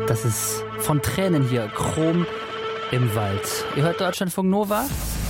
Das ist von Tränen hier, Chrom im Wald. Ihr hört Deutschlandfunk Nova.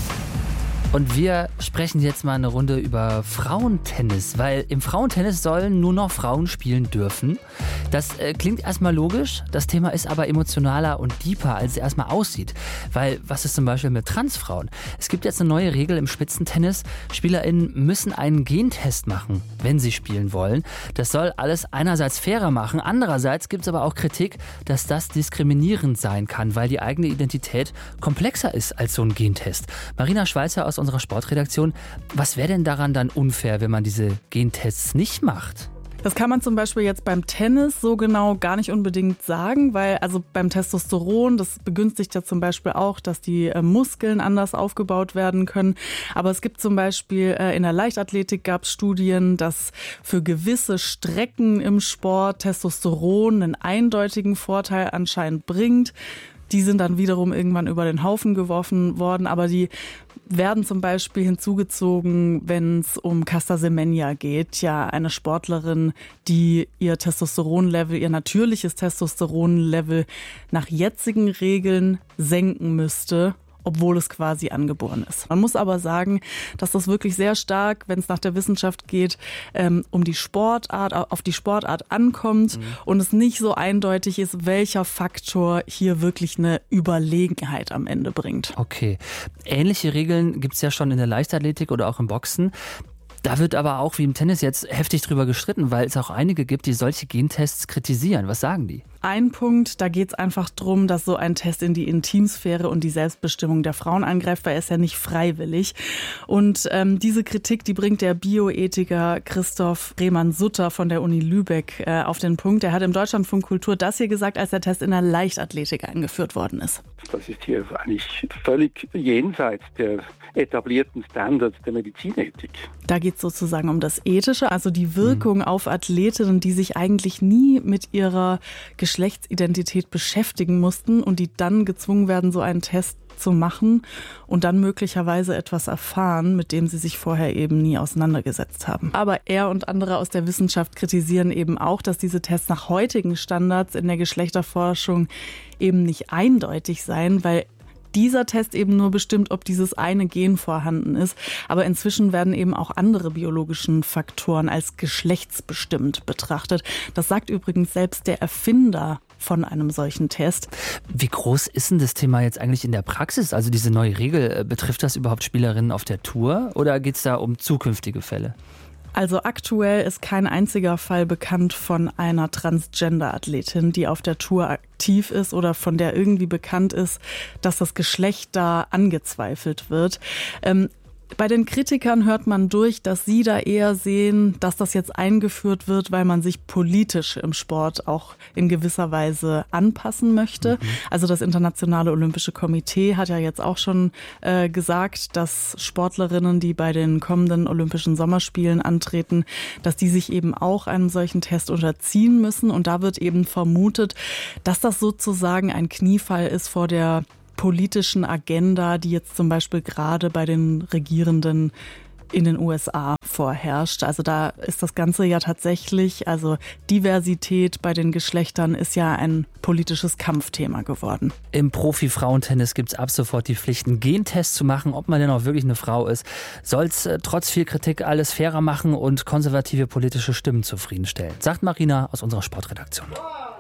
Und wir sprechen jetzt mal eine Runde über Frauentennis, weil im Frauentennis sollen nur noch Frauen spielen dürfen. Das klingt erstmal logisch, das Thema ist aber emotionaler und deeper, als es erstmal aussieht. Weil, was ist zum Beispiel mit Transfrauen? Es gibt jetzt eine neue Regel im Spitzentennis. SpielerInnen müssen einen Gentest machen, wenn sie spielen wollen. Das soll alles einerseits fairer machen, andererseits gibt es aber auch Kritik, dass das diskriminierend sein kann, weil die eigene Identität komplexer ist als so ein Gentest. Marina Schweizer aus unserer Sportredaktion. Was wäre denn daran dann unfair, wenn man diese Gentests nicht macht? Das kann man zum Beispiel jetzt beim Tennis so genau gar nicht unbedingt sagen, weil also beim Testosteron, das begünstigt ja zum Beispiel auch, dass die Muskeln anders aufgebaut werden können. Aber es gibt zum Beispiel in der Leichtathletik gab es Studien, dass für gewisse Strecken im Sport Testosteron einen eindeutigen Vorteil anscheinend bringt. Die sind dann wiederum irgendwann über den Haufen geworfen worden, aber die werden zum Beispiel hinzugezogen, wenn es um Caster Semenya geht, ja eine Sportlerin, die ihr Testosteronlevel, ihr natürliches Testosteronlevel nach jetzigen Regeln senken müsste, obwohl es quasi angeboren ist. Man muss aber sagen, dass das wirklich sehr stark, wenn es nach der Wissenschaft geht, um die Sportart, auf die Sportart ankommt und es nicht so eindeutig ist, welcher Faktor hier wirklich eine Überlegenheit am Ende bringt. Okay. Ähnliche Regeln gibt es ja schon in der Leichtathletik oder auch im Boxen. Da wird aber auch wie im Tennis jetzt heftig drüber gestritten, weil es auch einige gibt, die solche Gentests kritisieren. Was sagen die? Ein Punkt, da geht es einfach darum, dass so ein Test in die Intimsphäre und die Selbstbestimmung der Frauen eingreift, weil er ist ja nicht freiwillig. Und diese Kritik, die bringt der Bioethiker Christoph Rehmann-Sutter von der Uni Lübeck auf den Punkt. Er hat im Deutschlandfunk Kultur das hier gesagt, als der Test in der Leichtathletik eingeführt worden ist. Das ist hier eigentlich völlig jenseits der etablierten Standards der Medizinethik. Da geht es sozusagen um das Ethische, also die Wirkung auf Athletinnen, die sich eigentlich nie mit ihrer Geschlechtsidentität beschäftigen mussten und die dann gezwungen werden, so einen Test zu machen und dann möglicherweise etwas erfahren, mit dem sie sich vorher eben nie auseinandergesetzt haben. Aber er und andere aus der Wissenschaft kritisieren eben auch, dass diese Tests nach heutigen Standards in der Geschlechterforschung eben nicht eindeutig seien, weil dieser Test eben nur bestimmt, ob dieses eine Gen vorhanden ist. Aber inzwischen werden eben auch andere biologischen Faktoren als geschlechtsbestimmt betrachtet. Das sagt übrigens selbst der Erfinder von einem solchen Test. Wie groß ist denn das Thema jetzt eigentlich in der Praxis? Also diese neue Regel, betrifft das überhaupt Spielerinnen auf der Tour oder geht es da um zukünftige Fälle? Also aktuell ist kein einziger Fall bekannt von einer Transgender-Athletin, die auf der Tour aktiv ist oder von der irgendwie bekannt ist, dass das Geschlecht da angezweifelt wird. Bei den Kritikern hört man durch, dass sie da eher sehen, dass das jetzt eingeführt wird, weil man sich politisch im Sport auch in gewisser Weise anpassen möchte. Also das Internationale Olympische Komitee hat ja jetzt auch schon gesagt, dass Sportlerinnen, die bei den kommenden Olympischen Sommerspielen antreten, dass die sich eben auch einem solchen Test unterziehen müssen. Und da wird eben vermutet, dass das sozusagen ein Kniefall ist vor der politischen Agenda, die jetzt zum Beispiel gerade bei den Regierenden in den USA vorherrscht. Also da ist das Ganze ja tatsächlich, also Diversität bei den Geschlechtern ist ja ein politisches Kampfthema geworden. Im Profi-Frauentennis gibt es ab sofort die Pflicht, einen Gentest zu machen, ob man denn auch wirklich eine Frau ist. Soll es trotz viel Kritik alles fairer machen und konservative politische Stimmen zufriedenstellen, sagt Marina aus unserer Sportredaktion.